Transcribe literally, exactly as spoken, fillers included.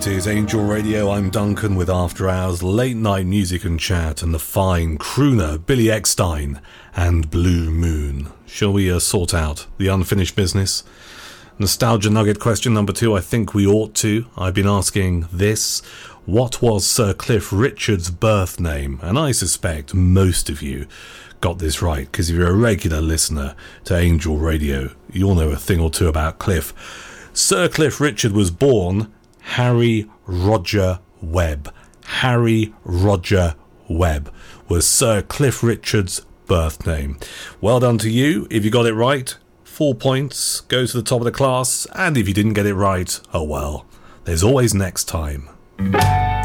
It is Angel Radio. I'm Duncan with After Hours, late night music and chat, and the fine crooner Billy Eckstein and Blue Moon. Shall we uh, sort out the unfinished business? Nostalgia nugget question number two. I think we ought to. I've been asking this. What was Sir Cliff Richard's birth name? And I suspect most of you got this right, because if you're a regular listener to Angel Radio, you'll know a thing or two about Cliff. Sir Cliff Richard was born Harry Roger Webb. Harry Roger Webb was Sir Cliff Richard's birth name. Well done to you. If you got it right, four points, go to the top of the class. And if you didn't get it right, oh well, there's always next time.